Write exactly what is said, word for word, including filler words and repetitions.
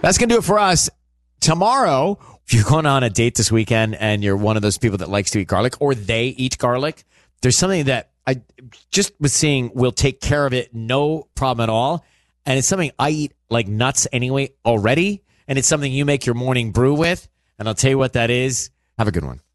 That's going to do it for us. Tomorrow, if you're going on a date this weekend and you're one of those people that likes to eat garlic, or they eat garlic, there's something that I just was seeing will take care of it, no problem at all. And it's something I eat like nuts anyway already. And it's something you make your morning brew with. And I'll tell you what that is. Have a good one.